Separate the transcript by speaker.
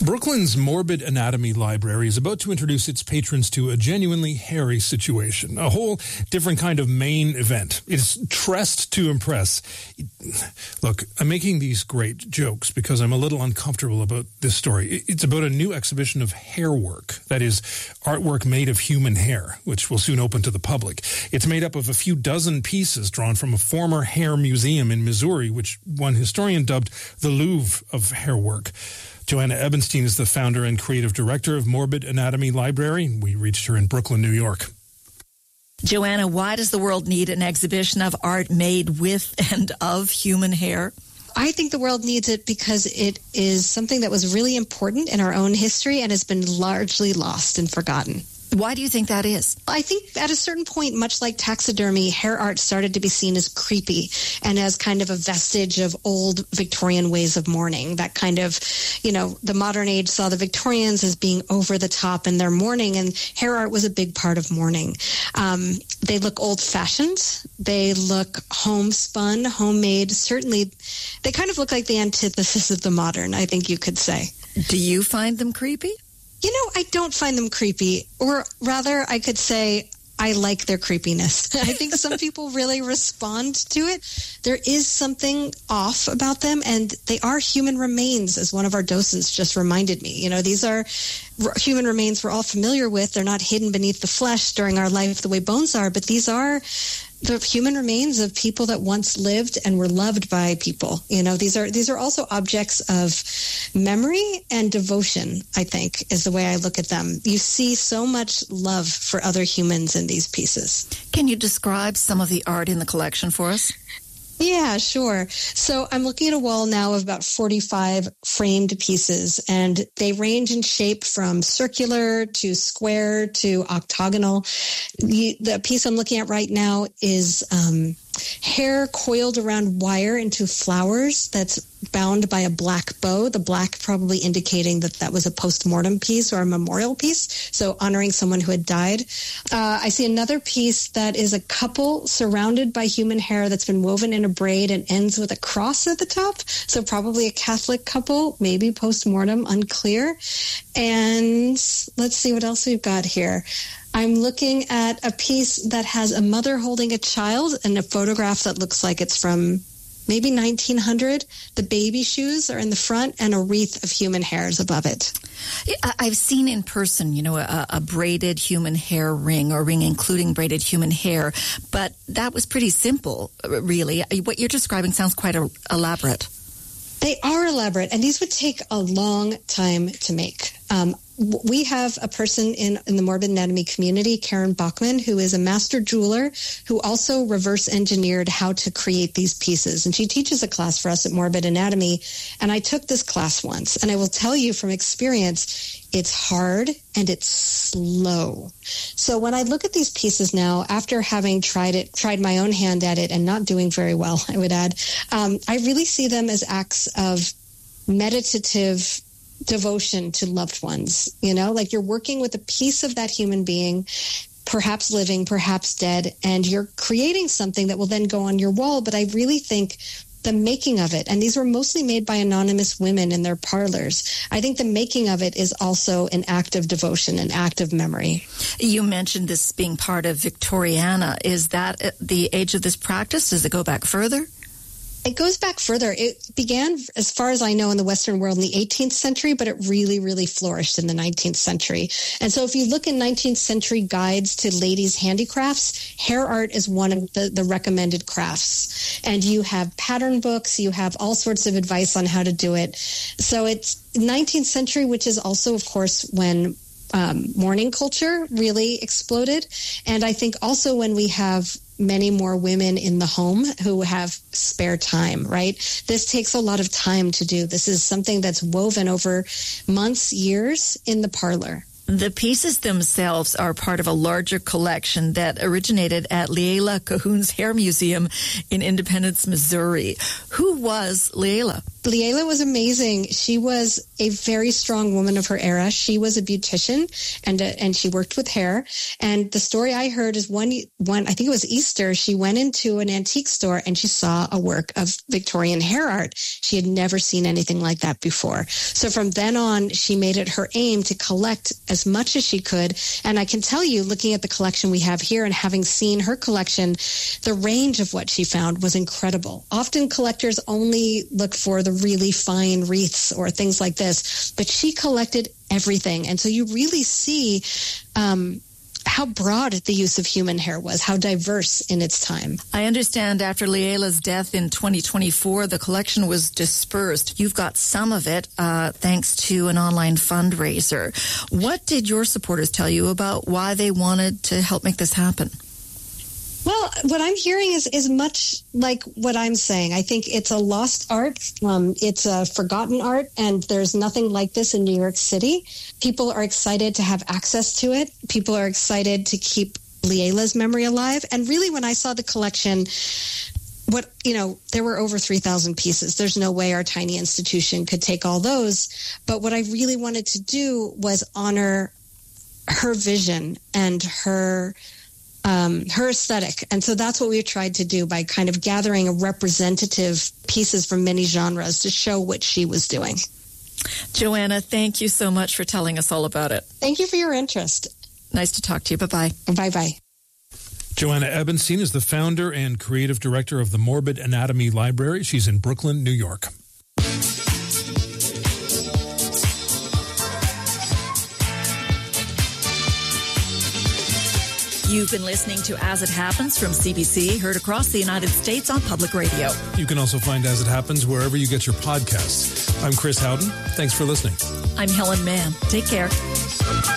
Speaker 1: Brooklyn's Morbid Anatomy Library is about to introduce its patrons to a genuinely hairy situation, a whole different kind of main event. It's dressed to impress. Look, I'm making these great jokes because I'm a little uncomfortable about this story. It's about a new exhibition of hair work, that is, artwork made of human hair, which will soon open to the public. It's made up of a few dozen pieces drawn from a former hair museum in Missouri, which one historian dubbed the Louvre of hair work. Joanna Ebenstein is the founder and creative director of Morbid Anatomy Library. We reached her in Brooklyn, New York.
Speaker 2: Joanna, why does the world need an exhibition of art made with and of human hair?
Speaker 3: I think the world needs it because it is something that was really important in our own history and has been largely lost and forgotten.
Speaker 2: Why do you think that is?
Speaker 3: I think at a certain point, much like taxidermy, hair art started to be seen as creepy and as kind of a vestige of old Victorian ways of mourning. That kind of, the modern age saw the Victorians as being over the top in their mourning, and hair art was a big part of mourning. They look old-fashioned. They look homespun, homemade. Certainly, they kind of look like the antithesis of the modern, I think you could say.
Speaker 2: Do you find them creepy?
Speaker 3: I don't find them creepy, or rather, I could say I like their creepiness. I think some people really respond to it. There is something off about them, and they are human remains, as one of our docents just reminded me. These are human remains we're all familiar with. They're not hidden beneath the flesh during our life the way bones are, but these are the human remains of people that once lived and were loved by people. These are also objects of memory and devotion, I think, is the way I look at them. You see so much love for other humans in these pieces.
Speaker 2: Can you describe some of the art in the collection for us?
Speaker 3: Yeah, sure. So I'm looking at a wall now of about 45 framed pieces, and they range in shape from circular to square to octagonal. The piece I'm looking at right now is hair coiled around wire into flowers that's bound by a black bow, the black probably indicating that was a post-mortem piece or a memorial piece, so honoring someone who had died. I see another piece that is a couple surrounded by human hair that's been woven in a braid and ends with a cross at the top, so probably a Catholic couple, maybe post-mortem, unclear. And let's see what else we've got here. I'm looking at a piece that has a mother holding a child and a photograph that looks like it's from maybe 1900. The baby shoes are in the front and a wreath of human hairs above it.
Speaker 2: I've seen in person, a braided human hair ring or ring including braided human hair, but that was pretty simple, really. What you're describing sounds quite elaborate.
Speaker 3: They are elaborate, and these would take a long time to make. We have a person in the Morbid Anatomy community, Karen Bachman, who is a master jeweler who also reverse engineered how to create these pieces. And she teaches a class for us at Morbid Anatomy. And I took this class once, and I will tell you from experience, it's hard and it's slow. So when I look at these pieces now, after having tried my own hand at it and not doing very well, I would add, I really see them as acts of meditative devotion to loved ones, like you're working with a piece of that human being, perhaps living, perhaps dead, and you're creating something that will then go on your wall. But I really think the making of it, and these were mostly made by anonymous women in their parlors, I think the making of it is also an act of devotion, an act of memory.
Speaker 2: You mentioned this being part of Victoriana. Is that the age of this practice? Does it go back further?
Speaker 3: It goes back further. It began, as far as I know, in the Western world in the 18th century, but it really, really flourished in the 19th century. And so if you look in 19th century guides to ladies' handicrafts, hair art is one of the recommended crafts. And you have pattern books, you have all sorts of advice on how to do it. So it's 19th century, which is also, of course, when mourning culture really exploded. And I think also when we have many more women in the home who have spare time, right? This takes a lot of time to do. This is something that's woven over months, years in the parlor.
Speaker 2: The pieces themselves are part of a larger collection that originated at Leila Cahoon's Hair Museum in Independence, Missouri. Who was Leila?
Speaker 3: Leila was amazing. She was a very strong woman of her era. She was a beautician and she worked with hair. And the story I heard is one, I think it was Easter, she went into an antique store and she saw a work of Victorian hair art. She had never seen anything like that before. So from then on, she made it her aim to collect as much as she could. And I can tell you, looking at the collection we have here and having seen her collection, the range of what she found was incredible. Often collectors only look for the really fine wreaths or things like this, but she collected everything. And so you really see how broad the use of human hair was, how diverse in its time.
Speaker 2: I understand after Leila's death in 2024, the collection was dispersed. You've got some of it thanks to an online fundraiser. What did your supporters tell you about why they wanted to help make this happen?
Speaker 3: Well, what I'm hearing is much like what I'm saying. I think it's a lost art. It's a forgotten art, and there's nothing like this in New York City. People are excited to have access to it. People are excited to keep Leila's memory alive. And really, when I saw the collection, there were over 3,000 pieces. There's no way our tiny institution could take all those. But what I really wanted to do was honor her vision and her aesthetic. And so that's what we tried to do by kind of gathering a representative pieces from many genres to show what she was doing.
Speaker 2: Joanna, thank you so much for telling us all about it.
Speaker 3: Thank you for your interest.
Speaker 2: Nice to talk to you. Bye-bye.
Speaker 3: Bye-bye.
Speaker 1: Joanna Ebenstein is the founder and creative director of the Morbid Anatomy Library. She's in Brooklyn, New York.
Speaker 2: You've been listening to As It Happens from CBC, heard across the United States on public radio.
Speaker 1: You can also find As It Happens wherever you get your podcasts. I'm Chris Howden. Thanks for listening.
Speaker 2: I'm Helen Mann. Take care.